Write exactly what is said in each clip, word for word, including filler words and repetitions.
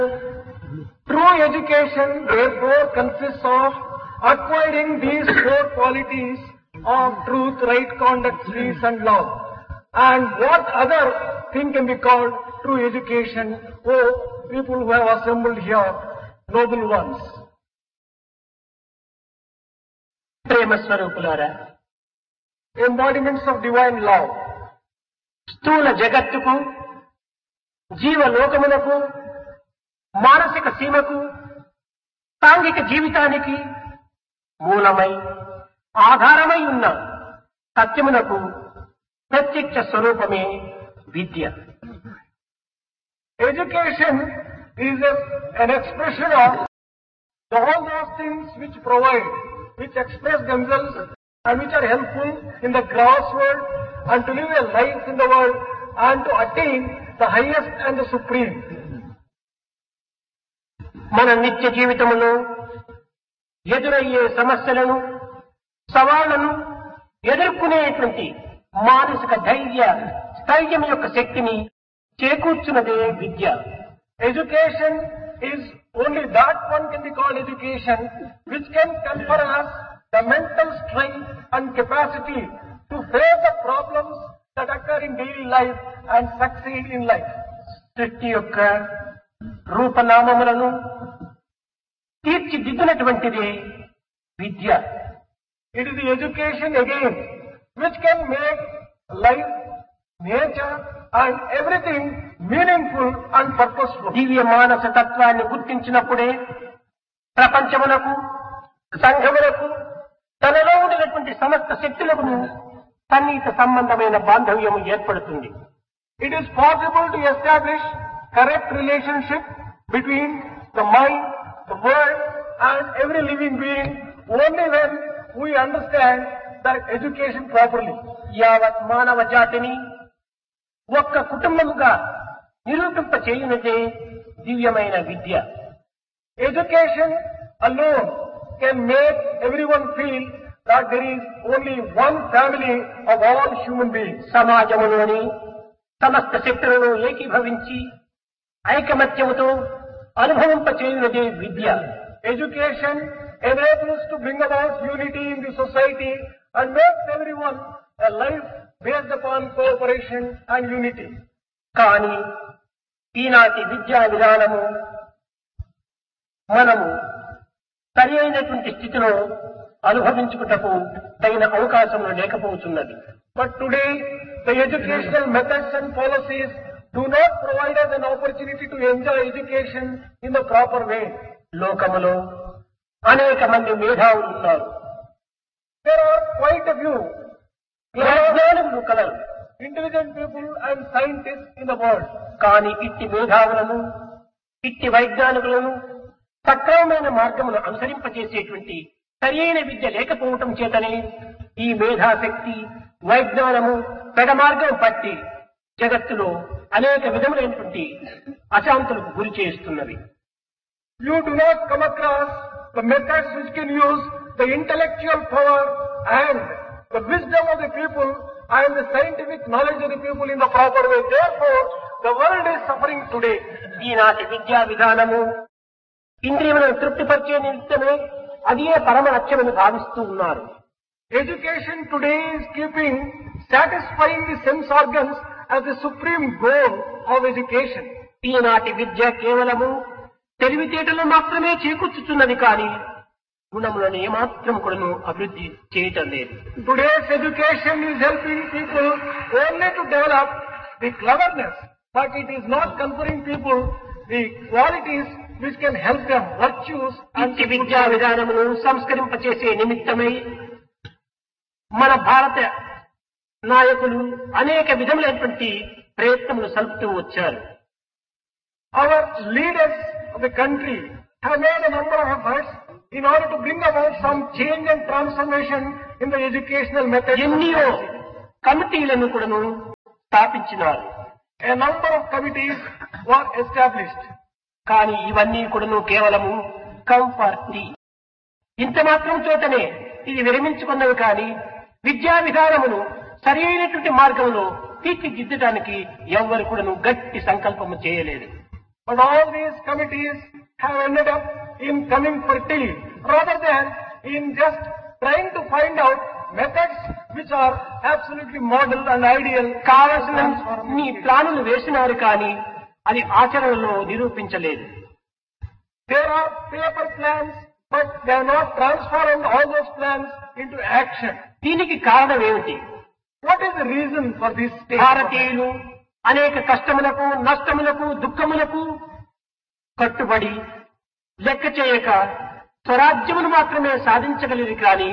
True education therefore consists of acquiring these four qualities of truth, right conduct, peace and love. And what other thing can be called true education? Oh, people who have assembled here, noble ones. ప్రేమ స్వరూపులారా, Embodiments of divine love. స్థూల జగత్తుకు, జీవలోకములకు, మానసిక సీమకు, సాంఘిక జీవితానికి మూలమై ఆధారమై ఉన్న సత్యమునకు ప్రత్యక్ష స్వరూపమే విద్య. Education is a, an expression of all those things which provide, which express themselves and which are helpful in the gross world and to live a life in the world and to attain the highest and the supreme. మన నిత్య జీవితములో ఎదురయ్యే సమస్యలను, సవాళ్లను ఎదుర్కొనేటువంటి మానసిక ధైర్య స్థైర్యం యొక్క శక్తిని చేకూర్చున్నదే విద్య. Education is only that one can be called education which can confer us the mental strength and capacity to face the problems that occur in daily life and succeed in life. సృష్టి యొక్క రూపనామములను తీర్చిదిద్దినటువంటిదే విద్య. It is the education again which can make life, nature and everything meaningful and purposeful. దివ్య మానస తత్వాన్ని గుర్తించినప్పుడే ప్రపంచమునకు, సంఘములకు, తనలో ఉండినటువంటి సమస్త శక్తులకు సన్నిహిత సంబంధమైన బాంధవ్యము ఏర్పడుతుంది. It is possible to establish correct relationship between the mind, the world and every living being only when we understand that education properly. యావత్ మానవ జాతిని ఒక్క కుటుంబముగా నిరూపింప చేయునదే దివ్యమైన విద్య. Education alone can make everyone feel that there is only one family of all human beings. సమాజములోని సమస్త శక్తులను ఏకీభవించి ఐకమత్యముతో అనుభవింప చేయునదే విద్య. Education enables to bring about unity in the society and makes everyone a life based upon cooperation and unity. కానీ ఈనాటి విద్యా విధానము మనము సరి అయినటువంటి స్థితిలో అనుభవించుటకు తగిన అవకాశం లేకపోతున్నది. But today the educational methods and policies do not provide us an opportunity to enjoy education in the proper way. లోకములో అనేక మంది మేధావులు ఉన్నారు. There are quite a few జ్ఞానులు colour, intelligent people and scientists in the world. కానీ ఇట్టి మేధావులను, ఇట్టి వైజ్ఞానికులను సక్రమమైన మార్గమును అనుసరింపజేసేటువంటి సరియైన విద్య లేకపోవటం చేతనే ఈ మేధాశక్తి, వైజ్ఞానము పెడ మార్గం పట్టి జగత్తులో అనేక విధములైనటువంటి అశాంతులకు గురి చేస్తున్నవి. You do not come across the methods which can use the intellectual power and the wisdom of the people and the scientific knowledge of the people in the proper way. Therefore, the world is suffering today. ఈనాటి విద్యా విధానము ఇంద్రియములను తృప్తిపరిచే నిమిత్తమే అదే పరమ లక్ష్యమని భావిస్తూ ఉన్నారు. Education today is keeping satisfying the sense organs as the supreme goal of education. ఈనాటి విద్య కేవలము తెలివితేటలు మాత్రమే చేకూర్చుతున్నది కానీ గుణములను ఏమాత్రం కూడాను అభివృద్ధి చేయటం లేదు. Today's education is helping people only to develop the cleverness, but it is not conferring people the qualities which can help them, virtues and విద్యా విధానమును సంస్కరింపచేసే నిమిత్తమై మన భారత నాయకులు అనేక విధములైనటువంటి ప్రయత్నములు సల్పుతూ వచ్చారు. Our leaders of the country have made a number of efforts in order to bring about some change and transformation in the educational methods. ఎన్నో కమిటీలను కూడాను స్థాపించినారు. A number of committees were established. కానీ ఇవన్నీ కూడాను కేవలము కంఫర్టీ, ఇంత మాత్రం చోటనే ఇది విరమించుకున్నవి కానీ విద్యా విధానమును సరి అయినటువంటి మార్గంలో తీర్చిదిద్దడానికి ఎవ్వరు కూడాను గట్టి సంకల్పము చేయలేదు. But all these committees have ended up in coming for tea rather than in just trying to find out methods which are absolutely model and ideal. కావలసిన నీ ప్లానులు వేసినారు కానీ అది ఆచరణలో నిరూపించలేదు. There are paper plans, but they have not transformed all those plans into action. దీనికి కారణం ఏమిటి? What is the reason for this state? భారతీయులు అనేక కష్టములకు, నష్టములకు, దుఃఖములకు కట్టుబడి లెక్క చేయక స్వరాజ్యమును మాత్రమే సాధించగలిగి కానీ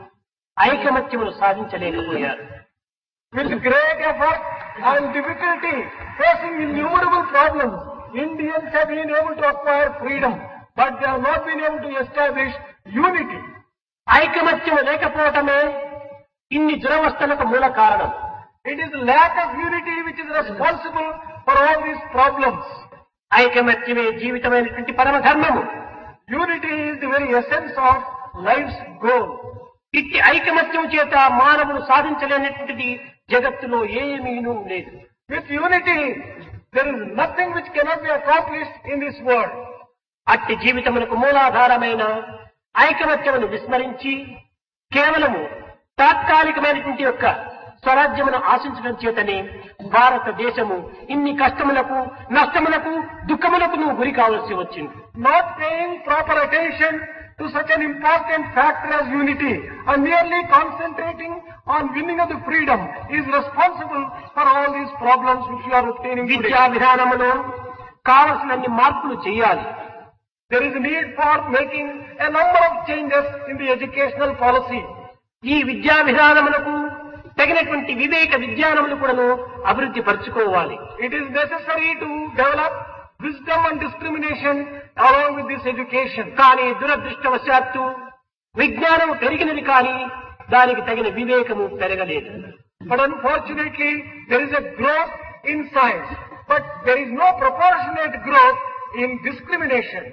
ఐకమత్యమును సాధించలేకపోయారు. With great effort and difficulty, facing innumerable problems, Indians have been able to acquire freedom, but they have not been able to establish unity. ఐకమత్యము లేకపోవటమే ఇన్ని దురవస్థలకు మూల కారణం. It is lack of unity which is responsible for all these problems. ఐకమత్యమే జీవితమైనటువంటి పరమధర్మము. Unity is the very essence of life's goal. ఇట్టి ఐకమత్యం చేత మానవుడు సాధించలేనటువంటిది జగత్తులో ఏమీనూ లేదు. With unity, there is nothing which cannot be accomplished in this world. అట్టి జీవితమునకు మూలాధారమైన ఐకమత్యమును విస్మరించి కేవలము తాత్కాలికమైనటువంటి యొక్క స్వరాజ్యమును ఆశించడం చేతనే భారతదేశము ఇన్ని కష్టములకు, నష్టములకు, దుఃఖములకు గురి కావలసి వచ్చింది. Not paying proper attention to such an important factor as unity and merely concentrating on winning of the freedom is responsible for all these problems which you are obtaining today. విద్యా విధానములో కావలసినన్ని మార్పులు చేయాలి. There is a need for making a number of changes in the educational policy. ఈ విద్యా విధానములకు తగినటువంటి వివేక విజ్ఞానములు కూడాను అభివృద్ధి పరచుకోవాలి. It is necessary to develop wisdom and discrimination along with this education. కానీ దురదృష్టవశాత్తు విజ్ఞానము పెరిగినది కానీ దానికి తగిన వివేకము పెరగలేదు. But unfortunately, there is a growth in science, but there is no proportionate growth in discrimination.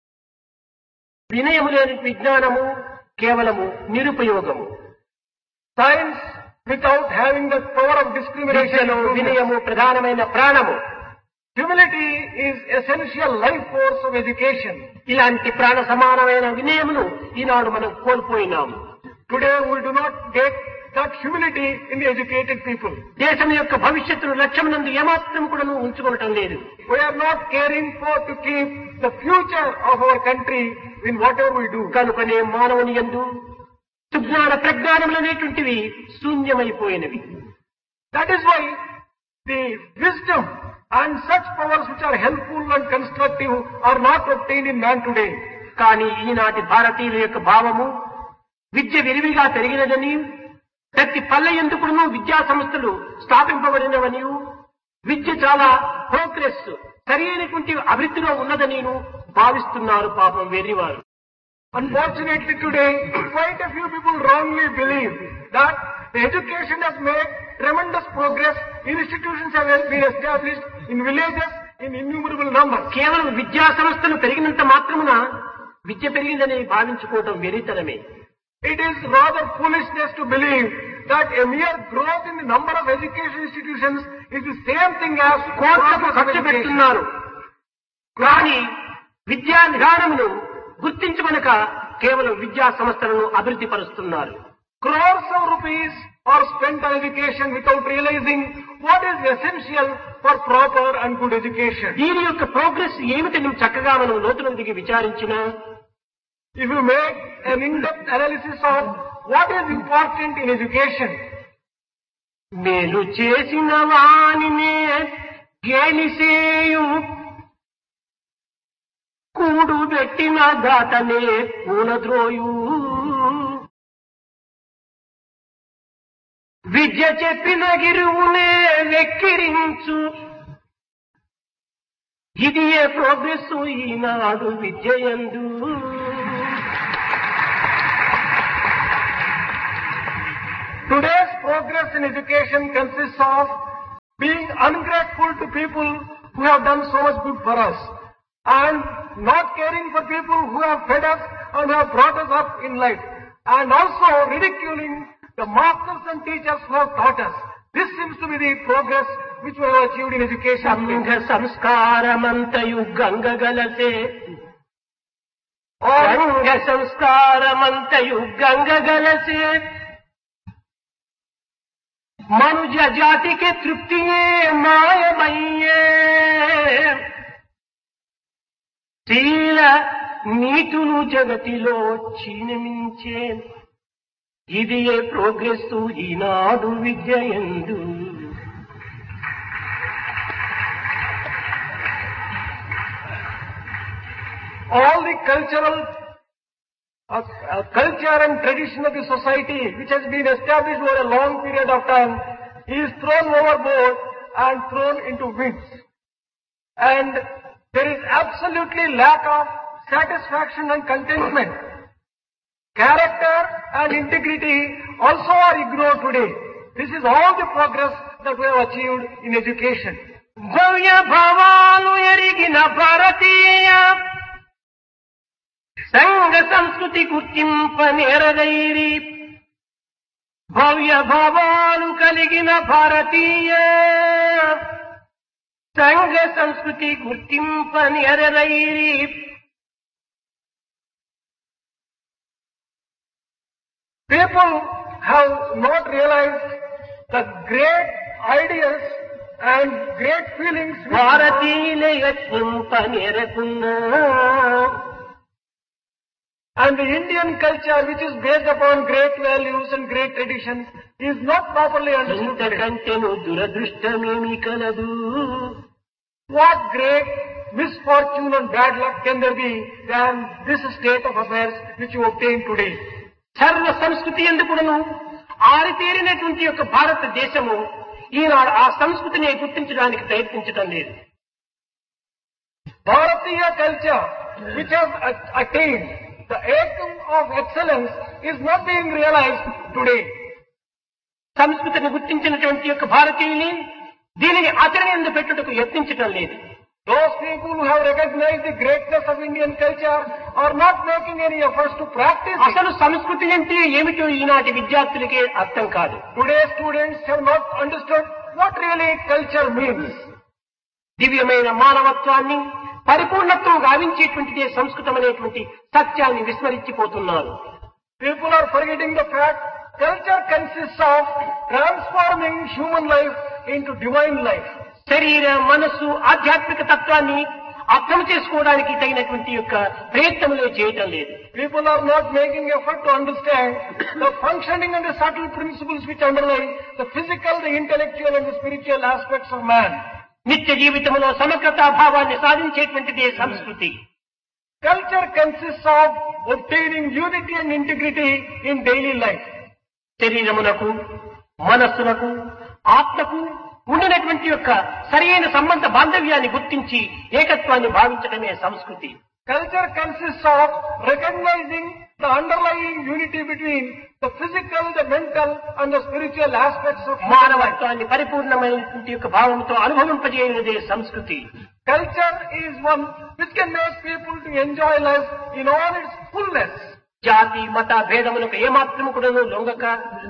వినయము లేని విజ్ఞానము కేవలము నిరుపయోగము. Science without having the power of discrimination. వినయము ప్రధానమైన ప్రాణము. Humility is essential life force of education. ఇలాంటి ప్రాణ సమానమైన వినయమును ఈనాడు మనం కోల్పోయినాము. Today we do not get that humility in the educated people. దేశం యొక్క భవిష్యత్తును లక్ష్యమునందు ఏమాత్రం కూడా ఉంచుకోవటం లేదు. We are not caring for to keep the future of our country in whatever we do. కనుకనే మానవుని యందు Sujnana ప్రజ్ఞానములనేటువంటివి శూన్యమైపోయినవి. That is why the wisdom and such powers which are helpful and constructive are not obtained in man today. కానీ ఈనాటి భారతీయుల యొక్క భావము విద్య విరివిగా పెరిగినదని, ప్రతి పల్లె ఎందుకును విద్యా సంస్థలు స్థాపింపబడినవని, విద్య చాలా ప్రోగ్రెస్ సరి అయినటువంటి అభివృద్ధిలో ఉన్నదని భావిస్తున్నారు పాపం వెర్రివారు. Unfortunately today, quite a few people wrongly believe that the education has made tremendous progress, institutions have been established in villages in innumerable numbers. కేవలం విద్యా సంస్థలు పెరిగినంత మాత్రమున విద్య పెరిగిందని భావించుకోవటం వెరితనమే. It is rather foolishness to believe that a mere growth in the number of education institutions is the same thing as కోట్లకు ఖర్చు పెడుతున్నారు. కానీ విద్యా విధానమును గుర్తించమనక కేవలం విద్యా సంస్థలను అభివృద్ధి పరుస్తున్నారు. Crores of rupees are spent on education without realizing what is essential for proper and good education. దీని యొక్క ప్రోగ్రెస్ ఏమిటని చక్కగా మనం లోతునందుకు విచారించినా, if you make an in-depth analysis of what is important in education, మేలు చేసిన వానినే గేలిసేయు, కూడు పెట్టిన దాతనే కూలద్రోయు, విద్య చెప్పిన గిరువునే వెక్కిరించు, ఇది ఏ progress Eenadu విద్యయందు. Today's progress in education consists of being ungrateful to people who have done so much good for us and not caring for people who have fed us and have brought us up in life, and also ridiculing the masters and teachers who have taught us. This seems to be the progress which we have achieved in education. సంఘ సంస్కారమంతయు గంగగలసే All, సంఘ సంస్కారమంతయు గంగగలసే మనుజ జాతికి తృప్తియే మాయమయ్యే శీల నీతులు జగతిలో క్షీణమించే ఇది ఏ progress ఈనాడు విద్య యందు. all the cultural uh, uh, culture and tradition of the society which has been established over a long period of time is thrown overboard and thrown into winds. And there is absolutely lack of satisfaction and contentment. Character and integrity also are ignored today. This is all the progress that we have achieved in education. భవ్య భావాలు ఎరిగిన భారతీయ సంఘ సంస్కృతి గుర్తింప నేరదైరి భవ్య భావాలు కలిగిన భారతీయ సంఘ సంస్కృతి గుర్తింప నేరదైరి People have not realized the great ideas and great feelings which భారతీయుల యత్నింప నేరకున్నా and the Indian culture which is based upon great values and great traditions is not properly understood today. ఇంతకంటేను దురదృష్టమేమి కలదు. What great misfortune and bad luck can there be than this state of affairs which you obtain today? సర్వ సంస్కృతి ఎందుకును ఆరితేరినటువంటి యొక్క భారతదేశము ఈనాడు ఆ సంస్కృతిని గుర్తించడానికి ప్రయత్నించడం లేదు. Bharatiya culture which has at- attained the atom of excellence is not being realized today. సంస్కృతిని గుర్తించినటువంటి యొక్క భారతీయుని దీనిని ఆచరణ ఎందు పెట్టుటకు యత్నించటం లేదు. Those people who have recognized the greatness of Indian culture are not making any efforts to practice it. అసలు సంస్కృతి అంటే ఏమిటో ఈనాటి విద్యార్థులకే అర్థం కాదు. Today's students have not understood what really culture means. దివ్యమైన మానవత్వాన్ని పరిపూర్ణత్వం గావించేటువంటిదే సంస్కృతం అనేటువంటి సత్యాన్ని విస్మరించిపోతున్నారు. People are forgetting the fact culture consists of transforming human life into divine life. శరీర మనస్సు ఆధ్యాత్మిక తత్వాన్ని అర్థం చేసుకోవడానికి తగినటువంటి యొక్క ప్రయత్నములే చేయటం లేదు. People are not making effort to understand the functioning and the subtle principles which underlie the physical, the intellectual and the spiritual aspects of man. నిత్య జీవితంలో సమగ్రతా భావాన్ని సాధించేటువంటిదే సంస్కృతి. Culture consists of obtaining unity and integrity in daily life. శరీరమునకు మనస్సునకు ఆత్మకు ఉండినటువంటి యొక్క సరైన సంబంధ బాంధవ్యాన్ని గుర్తించి ఏకత్వాన్ని భావించడమే సంస్కృతి. Culture consists of recognizing the underlying unity between the physical, the mental and the spiritual aspects of human life. మానవత్వాన్ని పరిపూర్ణమైనటువంటి యొక్క భావంతో అనుభవింపజేయనిదే సంస్కృతి. Culture is one which can make people to enjoy life in all its fullness. జాతి మత భేదములకు ఏమాత్రము కూడా లొంగక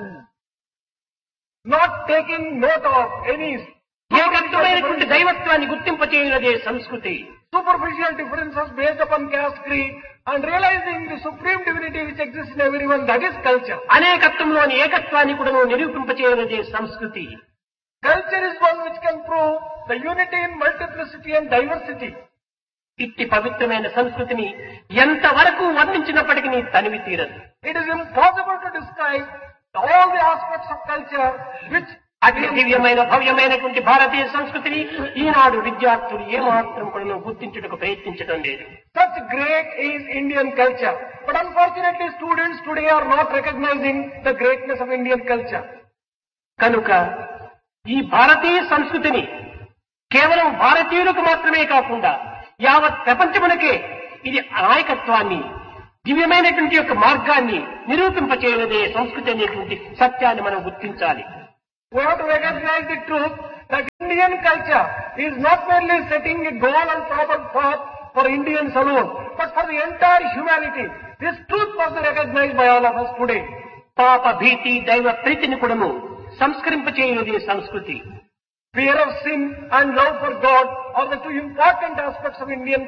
Not taking note of any ఏకత్వమైనటువంటి దైవత్వాన్ని గుర్తింపచేయనిదే సంస్కృతి. superficial differences based upon caste creed and realizing the supreme divinity which exists in everyone, that is culture. అనేకత్వంలోని ఏకత్వాన్ని కూడా నిరూపింపచేయనిదే సంస్కృతి. Culture is one which can prove the unity in multiplicity and diversity. ఇట్టి పవిత్రమైన సంస్కృతిని ఎంతవరకు వర్ణించినప్పటికీ తనివి తీరదు. It is impossible to describe all the aspects of culture which అతి దివ్యమైన భవ్యమైనటువంటి భారతీయ సంస్కృతిని ఈనాడు విద్యార్థులు ఏమాత్రం కూడా గుర్తించుటకు ప్రయత్నించడం లేదు. such great is Indian culture. But unfortunately students today are not recognizing the greatness of Indian culture. కనుక ఈ భారతీయ సంస్కృతిని కేవలం భారతీయులకు మాత్రమే కాకుండా యావత్ ప్రపంచమునకే ఇది నాయకత్వాన్ని దివ్యమైనటువంటి యొక్క మార్గాన్ని నిరూపింపచేయనిదే సంస్కృతి అనేటువంటి సత్యాన్ని మనం గుర్తించాలి. We have to recognize the truth that Indian culture is not merely setting a goal and proper path for Indians alone, but for the entire humanity. This truth must be recognized by all of us today. పాప భీతి దైవ ప్రీతిని కూడాను సంస్కరింపచేయనిదే సంస్కృతి. Fear of sin and love for God are the two important aspects of Indian